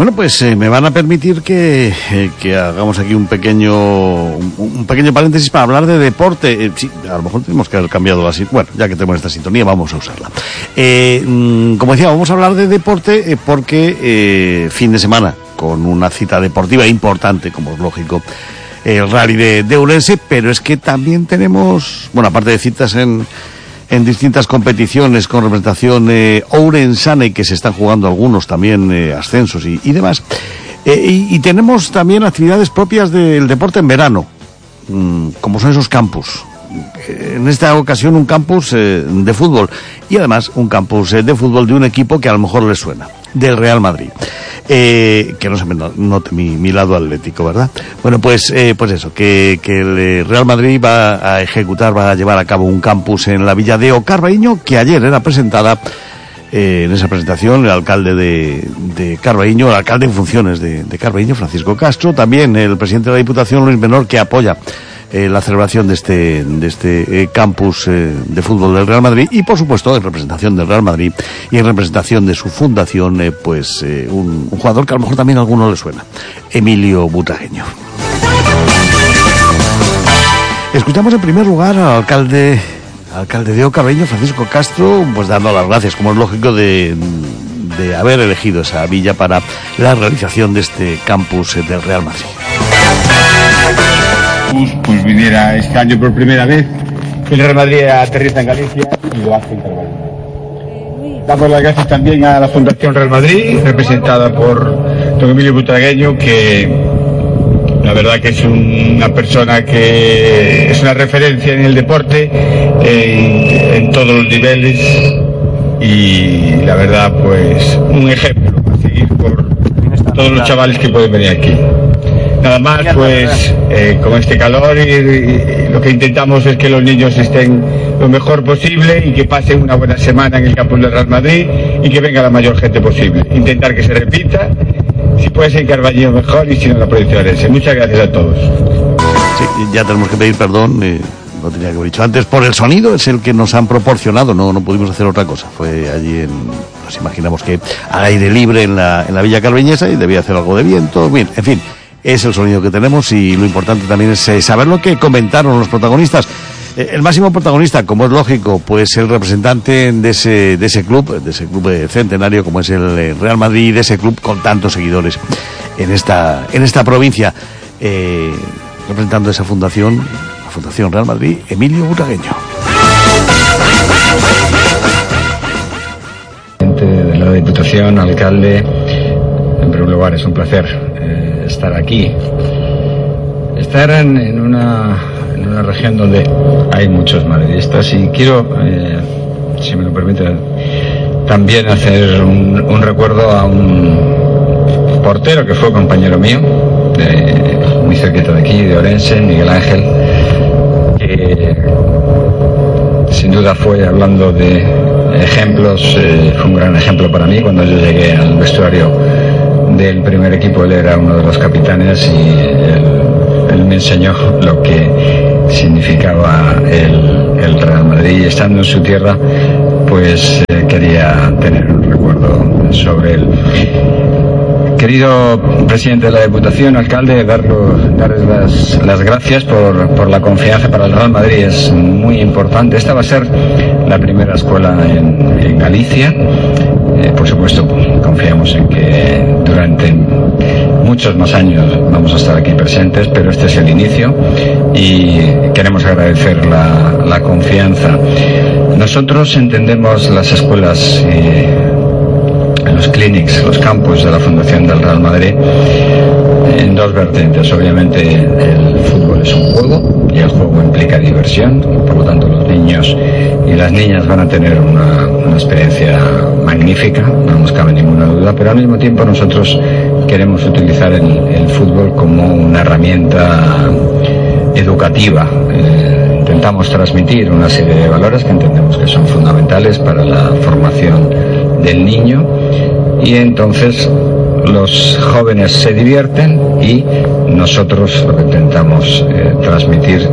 Bueno, pues me van a permitir que hagamos aquí un pequeño paréntesis para hablar de deporte. Sí, a lo mejor tenemos que haber cambiado la sintonía. Bueno, ya que tenemos esta sintonía, vamos a usarla. Como decía, vamos a hablar de deporte porque fin de semana, con una cita deportiva importante, como es lógico, el rally de Ourense, pero es que también tenemos, bueno, aparte de citas en distintas competiciones con representación ourensana, y que se están jugando algunos también ascensos y demás, y tenemos también actividades propias del deporte en verano, como son esos campus. En esta ocasión un campus de fútbol, y además un campus de fútbol de un equipo que a lo mejor les suena, del Real Madrid. Que no se me note mi lado atlético, ¿verdad? Bueno, pues eso, que el Real Madrid va a llevar a cabo un campus en la villa de Carballiño, que ayer era presentada en esa presentación el alcalde de Carballiño, el alcalde en funciones de Carballiño, Francisco Castro, también el presidente de la Diputación, Luis Menor, que apoya la celebración de este campus de fútbol del Real Madrid, y por supuesto en representación del Real Madrid y en representación de su fundación, un jugador que a lo mejor también a alguno le suena, Emilio Butragueño. Escuchamos en primer lugar al alcalde de Carballiño, Francisco Castro, pues dando las gracias, como es lógico, de haber elegido esa villa para la realización de este campus del Real Madrid. Pues viniera este año por primera vez. El Real Madrid aterriza en Galicia y lo hace en Carballiño. Damos las gracias también a la Fundación Real Madrid, representada por don Emilio Butragueño, que la verdad que es una persona que es una referencia en el deporte, en todos los niveles, y la verdad pues un ejemplo a seguir por todos los chavales que pueden venir aquí. Nada más, pues con este calor y lo que intentamos es que los niños estén lo mejor posible y que pasen una buena semana en el campus del Real Madrid y que venga la mayor gente posible. Intentar que se repita, si puede ser en Carballiño mejor, y si no la provincia de Ourense. Muchas gracias a todos. Sí, ya tenemos que pedir perdón, lo tenía que haber dicho antes, por el sonido, es el que nos han proporcionado, no pudimos hacer otra cosa. Fue allí nos imaginamos que al aire libre en la villa carballiñesa, y debía hacer algo de viento, bien, en fin. Es el sonido que tenemos, y lo importante también es saber lo que comentaron los protagonistas. El máximo protagonista, como es lógico, pues el representante de ese club centenario como es el Real Madrid, de ese club con tantos seguidores en esta provincia, representando esa fundación, la Fundación Real Madrid, Emilio Butragueño. De la Diputación, alcalde, en primer lugar es un placer estar aquí, estar en una región donde hay muchos madridistas, y quiero, si me lo permite, también hacer un recuerdo a un portero que fue compañero mío, muy cerquita de aquí, de Ourense, Miguel Ángel, que sin duda fue, hablando de ejemplos, fue un gran ejemplo para mí. Cuando yo llegué al vestuario del primer equipo, él era uno de los capitanes, y él me enseñó lo que significaba el Real Madrid, y estando en su tierra pues quería tener un recuerdo sobre él. Querido presidente de la Diputación, alcalde, darles las gracias por la confianza para el Real Madrid. Es muy importante. Esta va a ser la primera escuela en Galicia. Por supuesto, confiamos en que durante muchos más años vamos a estar aquí presentes, pero este es el inicio y queremos agradecer la confianza. Nosotros entendemos las escuelas los clinics, los campus de la Fundación del Real Madrid en dos vertientes. Obviamente el fútbol es un juego y el juego implica diversión, por lo tanto los niños y las niñas van a tener una experiencia magnífica, no nos cabe ninguna duda, pero al mismo tiempo nosotros queremos utilizar el fútbol como una herramienta educativa. Intentamos transmitir una serie de valores que entendemos que son fundamentales para la formación del niño, y entonces los jóvenes se divierten y nosotros lo que intentamos transmitir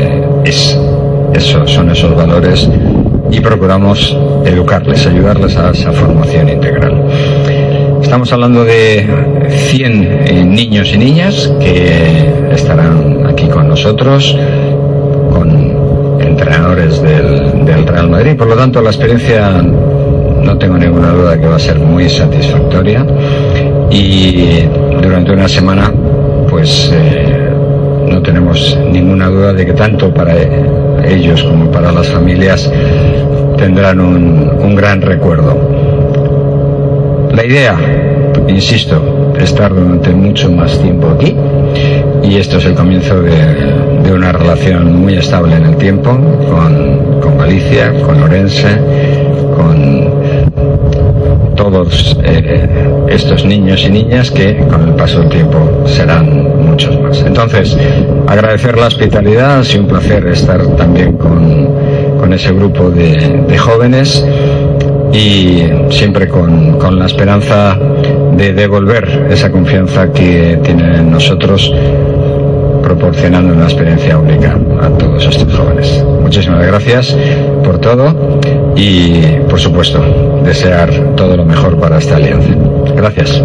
son esos valores y procuramos educarles, ayudarles a esa formación integral. Estamos hablando de 100 niños y niñas que estarán aquí con nosotros, con entrenadores del Real Madrid. Por lo tanto, la experiencia, no tengo ninguna duda que va a ser muy satisfactoria, y durante una semana pues no tenemos ninguna duda de que tanto para ellos como para las familias tendrán un gran recuerdo. La idea, insisto, es estar durante mucho más tiempo aquí, y esto es el comienzo de una relación muy estable en el tiempo con Galicia, con Ourense, con todos estos niños y niñas que con el paso del tiempo serán muchos más. Entonces, agradecer la hospitalidad, ha sido un placer estar también con ese grupo de jóvenes, y siempre con la esperanza de devolver esa confianza que tienen en nosotros, proporcionando una experiencia única a todos estos jóvenes. Muchísimas gracias por todo, y por supuesto desear todo lo mejor para esta alianza. Gracias.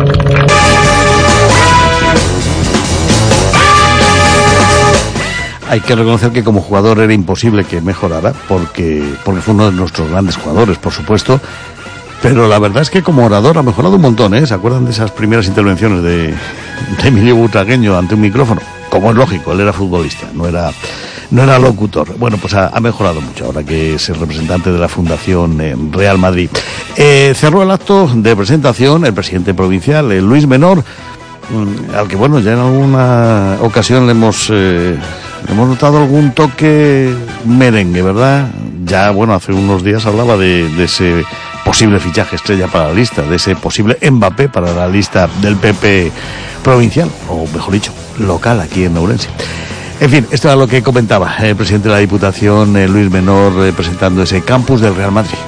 Hay que reconocer que como jugador era imposible que mejorara, porque fue uno de nuestros grandes jugadores, por supuesto, pero la verdad es que como orador ha mejorado un montón, ¿eh? ¿Se acuerdan de esas primeras intervenciones de Emilio Butragueño ante un micrófono? Como es lógico, él era futbolista, no era locutor. Bueno, pues ha mejorado mucho ahora que es el representante de la Fundación Real Madrid. Cerró el acto de presentación el presidente provincial, Luis Menor, al que, bueno, ya en alguna ocasión le hemos notado algún toque merengue, ¿verdad? Ya, bueno, hace unos días hablaba de ese posible fichaje estrella para la lista, de ese posible Mbappé para la lista del PP provincial, o mejor dicho, local aquí en Ourense. En fin, esto era lo que comentaba el presidente de la Diputación, Luis Menor, presentando ese campus del Real Madrid.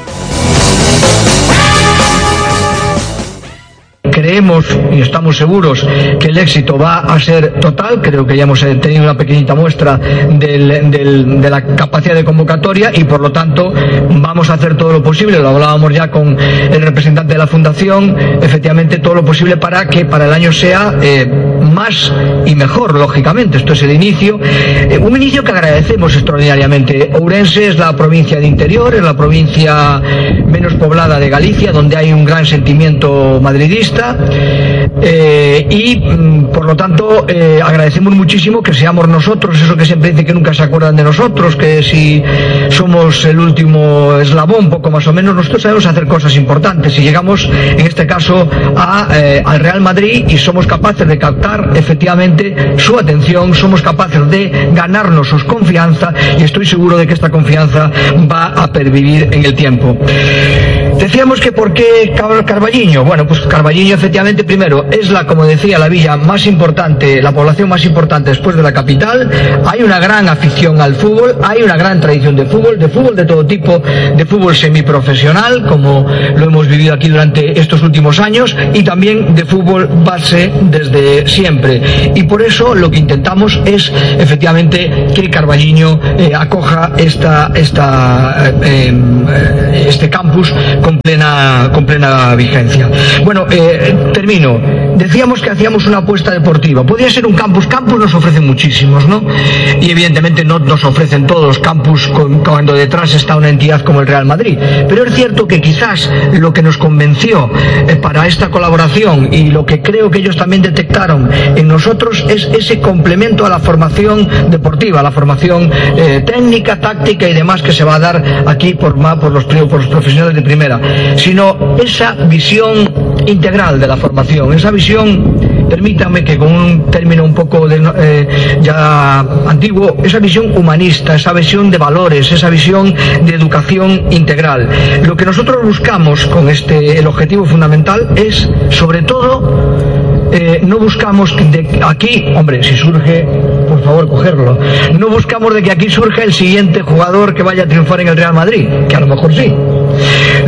Creemos y estamos seguros que el éxito va a ser total. Creo que ya hemos tenido una pequeñita muestra de la capacidad de convocatoria, y por lo tanto vamos a hacer todo lo posible. Lo hablábamos ya con el representante de la Fundación, efectivamente todo lo posible para que para el año sea más y mejor, lógicamente. Esto es el inicio, un inicio que agradecemos extraordinariamente. Ourense es la provincia de interior, es la provincia menos poblada de Galicia, donde hay un gran sentimiento madridista, y por lo tanto agradecemos muchísimo que seamos nosotros, eso que siempre dice que nunca se acuerdan de nosotros, que si somos el último eslabón, poco más o menos. Nosotros sabemos hacer cosas importantes, y llegamos en este caso al Real Madrid, y somos capaces de captar efectivamente su atención, somos capaces de ganarnos su confianza, y estoy seguro de que esta confianza va a pervivir en el tiempo. Decíamos que ¿por qué Carballiño? Bueno, pues Carballiño efectivamente, primero, es como decía, la villa más importante, la población más importante después de la capital. Hay una gran afición al fútbol, hay una gran tradición de fútbol de todo tipo, de fútbol semiprofesional, como lo hemos vivido aquí durante estos últimos años, y también de fútbol base desde siempre. Y por eso lo que intentamos es efectivamente que Carballiño acoja este campus con plena vigencia. Bueno, termino. Decíamos que hacíamos una apuesta deportiva. Podría ser un campus nos ofrecen muchísimos, ¿no? Y evidentemente no nos ofrecen todos los campus cuando detrás está una entidad como el Real Madrid. Pero es cierto que quizás lo que nos convenció para esta colaboración, y lo que creo que ellos también detectaron en nosotros, es ese complemento a la formación deportiva, a la formación técnica, táctica y demás que se va a dar aquí por los profesionales de primera, sino esa visión integral de la formación, esa visión, permítanme que con un término un poco ya antiguo, esa visión humanista, esa visión de valores, esa visión de educación integral. Lo que nosotros buscamos con el objetivo fundamental es, sobre todo, no buscamos de aquí, hombre, si surge, por favor, cogerlo, no buscamos de que aquí surja el siguiente jugador que vaya a triunfar en el Real Madrid, que a lo mejor sí.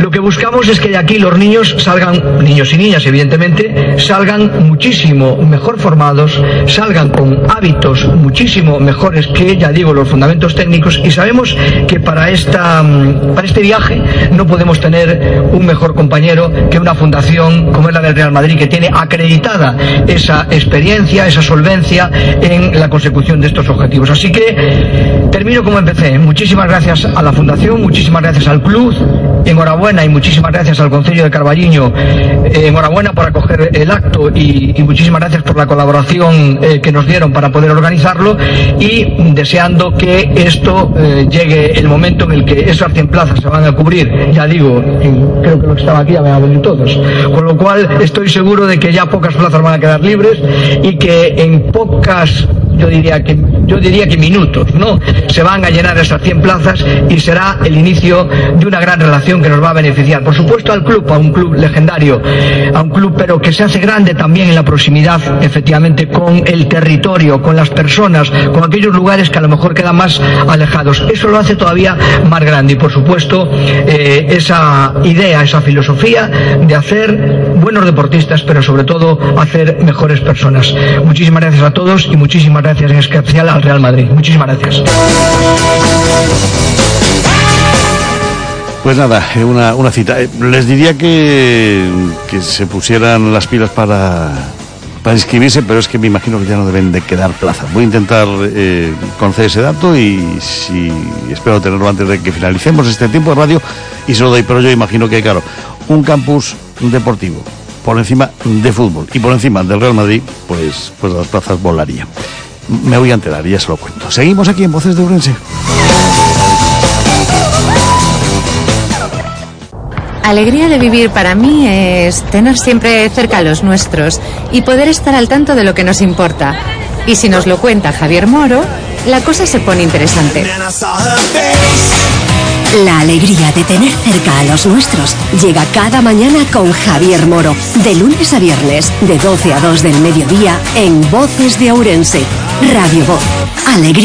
Lo que buscamos es que de aquí los niños salgan, niños y niñas evidentemente, salgan muchísimo mejor formados, salgan con hábitos muchísimo mejores que, ya digo, los fundamentos técnicos, y sabemos que para este viaje no podemos tener un mejor compañero que una fundación como es la del Real Madrid, que tiene acreditada esa experiencia, esa solvencia en la consecución de estos objetivos. Así que termino como empecé. Muchísimas gracias a la fundación, muchísimas gracias al club, enhorabuena, y muchísimas gracias al Concello de Carballiño, enhorabuena por acoger el acto y muchísimas gracias por la colaboración que nos dieron para poder organizarlo, y deseando que esto llegue el momento en el que esas 100 plazas se van a cubrir, ya digo, creo que los que estaban aquí ya van a venir todos, con lo cual estoy seguro de que ya pocas plazas van a quedar libres y que en pocas, yo diría que minutos, ¿no?, se van a llenar esas 100 plazas, y será el inicio de una gran relación que nos va a beneficiar, por supuesto, al club, a un club legendario, a un club pero que se hace grande también en la proximidad, efectivamente, con el territorio, con las personas, con aquellos lugares que a lo mejor quedan más alejados. Eso lo hace todavía más grande, y por supuesto esa idea, esa filosofía de hacer buenos deportistas, pero sobre todo hacer mejores personas. Muchísimas gracias a todos y muchísimas gracias en especial al Real Madrid. Muchísimas gracias. Pues nada, una cita. Les diría que se pusieran las pilas para inscribirse, pero es que me imagino que ya no deben de quedar plazas. Voy a intentar conocer ese dato y espero tenerlo antes de que finalicemos este tiempo de radio, y se lo doy, pero yo imagino que, claro, un campus deportivo por encima de fútbol y por encima del Real Madrid, pues las plazas volarían. Me voy a enterar y ya se lo cuento. Seguimos aquí en Voces de Ourense. Alegría de vivir para mí es tener siempre cerca a los nuestros y poder estar al tanto de lo que nos importa. Y si nos lo cuenta Javier Moro, la cosa se pone interesante. La alegría de tener cerca a los nuestros llega cada mañana con Javier Moro, de lunes a viernes, de 12 a 2 del mediodía, en Voces de Ourense, Radio Voz. Alegría.